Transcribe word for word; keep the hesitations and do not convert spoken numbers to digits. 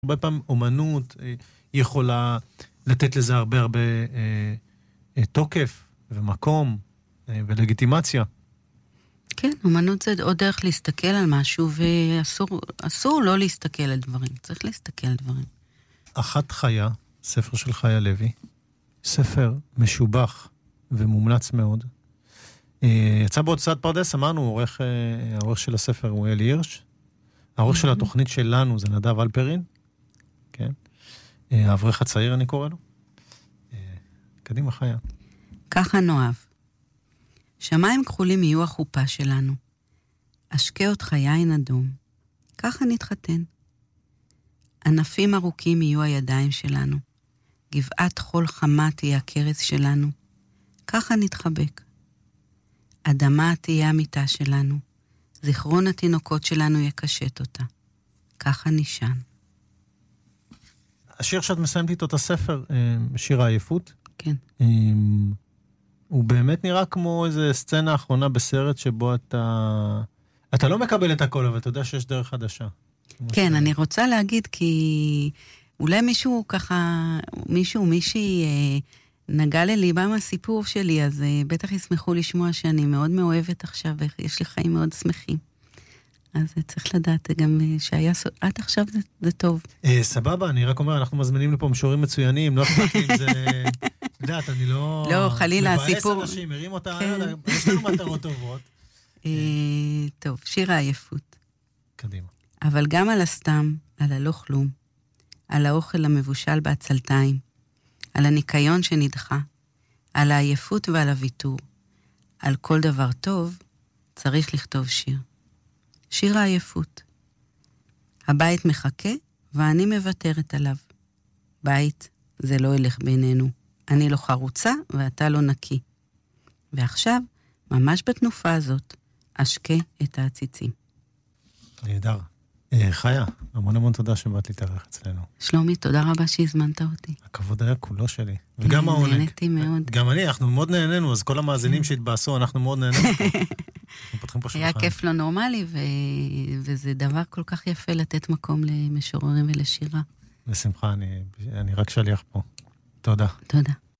הרבה פעמים אומנות יכולה לתת לזה הרבה הרבה אה, תוקף ומקום אה, ולגיטימציה. כן, אומנות זה עוד דרך להסתכל על משהו, ואסור אסור לא להסתכל על דברים, צריך להסתכל על דברים. אחת חיה, ספר של חיה לוי, ספר משובח ומומלץ מאוד. אה, יצא בהוצאת פרדס, אמרנו, העורך, אה, העורך של הספר הוא אלי הירש, העורך של התוכנית שלנו זה נדב אלפרין, כן? האברך הצעיר אני קורא לו. קדימה חיה. ככה נאהב. שמיים כחולים יהיו החופה שלנו. אשקה אותך יין אדום. ככה נתחתן. ענפים ארוכים יהיו הידיים שלנו. גבעת חול חמה תהיה הכרס שלנו. ככה נתחבק. אדמה תהיה המיטה שלנו. זיכרון התינוקות שלנו יקשט אותה. ככה נשען. השיר שאת מסיימת איתו את הספר, שיר העייפות. כן. הוא באמת נראה כמו איזו סצנה האחרונה בסרט שבו אתה... אתה לא מקבל את הכל, אבל אתה יודע שיש דרך חדשה. כן, אני רוצה להגיד כי אולי מישהו ככה, מישהו, מישהי נגע לליבם הסיפור שלי, אז בטח ישמחו לשמוע שאני מאוד מאוהבת עכשיו, ויש לי חיים מאוד שמחים. אז צריך לדעת גם שהיה, עד עכשיו זה, זה טוב. סבבה, אני רק אומר, אנחנו מזמינים לפה משוררים מצוינים, לא אכפת לי אם זה... יודעת, אני לא... לא, חלילה, הסיפור... מבאס אנשים, מרים אותה, יש לנו מטרות טובות. טוב, שיר העייפות. קדימה. אבל גם על הסתם, על הלא כלום, על האוכל המבושל בעצלתיים, על הניקיון שנדחה, על העייפות ועל הוויתור, על כל דבר טוב, צריך לכתוב שיר. שיר העייפות. הבית מחכה ואני מוותרת עליו. בית זה לא ילך בינינו. אני לא חרוצה ואתה לא נקי. ועכשיו, ממש בתנופה הזאת, אשקה את העציצים. נהדר. חיה, המון המון תודה שבאת להתארח אצלנו. שלומי, תודה רבה שהזמנת אותי. הכבוד היה כולו שלי. וגם העונג. נהניתי מאוד. גם אני, אנחנו מאוד נהנינו, אז כל המאזינים שהתבאסו, אנחנו מאוד נהנינו. אנחנו פותחים פה שולחן. היה כיף לא נורמלי, וזה דבר כל כך יפה לתת מקום למשוררים ולשירה. בשמחה, אני רק שליח פה. תודה. תודה.